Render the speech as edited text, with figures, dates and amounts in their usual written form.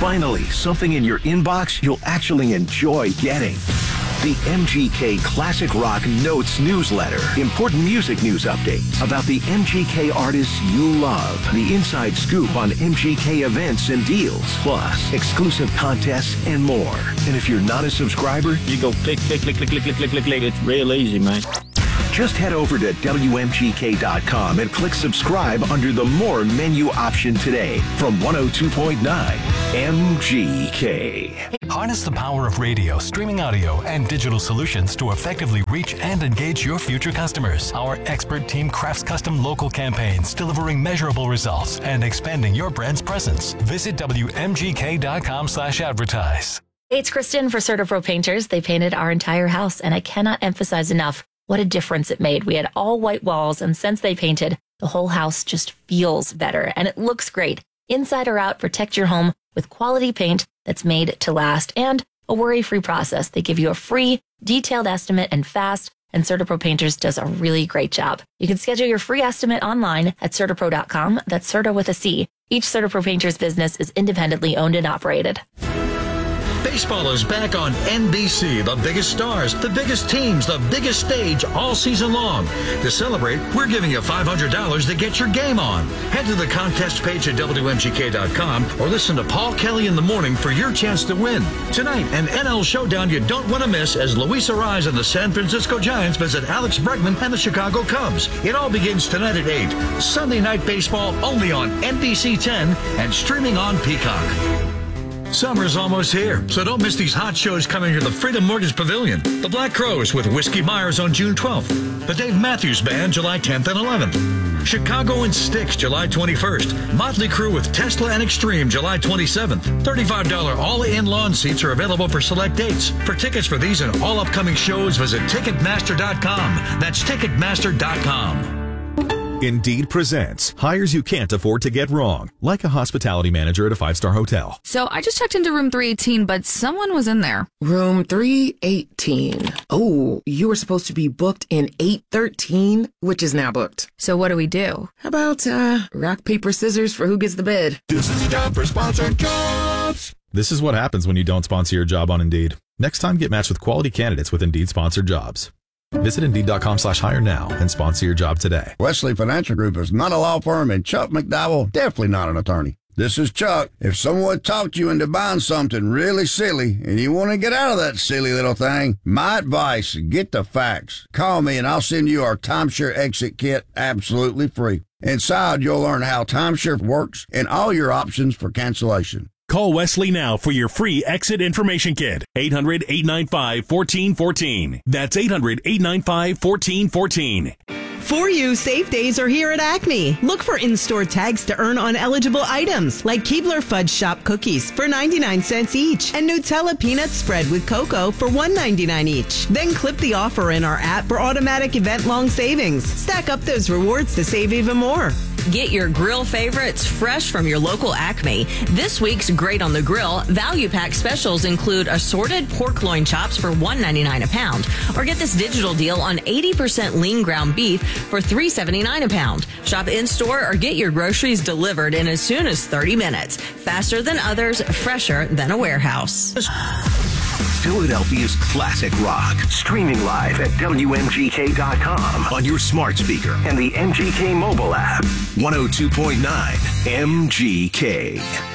Finally, something in your inbox you'll actually enjoy getting. The MGK Classic Rock Notes newsletter. Important music news updates about the MGK artists you love. The inside scoop on MGK events and deals. Plus, exclusive contests and more. And if you're not a subscriber, you go click. It's real easy, man. Just head over to WMGK.com and click subscribe under the More menu option today from 102.9 MGK. Harness the power of radio, streaming audio, and digital solutions to effectively reach and engage your future customers. Our expert team crafts custom local campaigns, delivering measurable results and expanding your brand's presence. Visit WMGK.com/advertise. It's Kristen for CertaPro Painters. They painted our entire house, and I cannot emphasize enough what a difference it made. We had all white walls, and since they painted, the whole house just feels better, and it looks great. Inside or out, protect your home with quality paint that's made to last and a worry-free process. They give you a free, detailed estimate and fast, and CertaPro Painters does a really great job. You can schedule your free estimate online at CertaPro.com. That's Certa with a C. Each CertaPro Painters business is independently owned and operated. Baseball is back on NBC. The biggest stars, the biggest teams, the biggest stage all season long. To celebrate, we're giving you $500 to get your game on. Head to the contest page at WMGK.com or listen to Paul Kelly in the morning for your chance to win. Tonight, an NL showdown you don't want to miss as Luis Arraez and the San Francisco Giants visit Alex Bregman and the Chicago Cubs. It all begins tonight at 8. Sunday Night Baseball only on NBC 10 and streaming on Peacock. Summer's almost here, so don't miss these hot shows coming to the Freedom Mortgage Pavilion. The Black Crowes with Whiskey Myers on June 12th. The Dave Matthews Band, July 10th and 11th. Chicago and Styx, July 21st. Motley Crue with Tesla and Extreme, July 27th. $35 all-in lawn seats are available for select dates. For tickets for these and all upcoming shows, visit Ticketmaster.com. That's Ticketmaster.com. Indeed presents hires you can't afford to get wrong, like a hospitality manager at a 5-star hotel. So I just checked into room 318, but someone was in there. Room 318. Oh, you were supposed to be booked in 813, which is now booked. So what do we do? How about rock, paper, scissors for who gets the bid? This is time for sponsored jobs. This is what happens when you don't sponsor your job on Indeed. Next time, get matched with quality candidates with Indeed sponsored jobs. Visit Indeed.com/hire now and sponsor your job today. Wesley Financial Group is not a law firm, and Chuck McDowell definitely not an attorney. This is Chuck. If someone talked you into buying something really silly and you want to get out of that silly little thing, my advice, get the facts. Call me and I'll send you our Timeshare Exit Kit absolutely free. Inside, you'll learn how timeshare works and all your options for cancellation. Call Wesley now for your free exit information kit. 800-895-1414. That's 800-895-1414. For You Safe Days are here at Acme. Look for in-store tags to earn on eligible items like Keebler Fudge Shop cookies for 99 cents each and Nutella peanut spread with cocoa for $1.99 each. Then clip the offer in our app for automatic event-long savings. Stack up those rewards to save even more. Get your grill favorites fresh from your local Acme. This week's Great on the Grill value pack specials include assorted pork loin chops for $1.99 a pound. Or get this digital deal on 80% lean ground beef for $3.79 a pound. Shop in-store or get your groceries delivered in as soon as 30 minutes. Faster than others, fresher than a warehouse. Philadelphia's classic rock. Streaming live at WMGK.com on your smart speaker and the MGK mobile app. 102.9 MGK.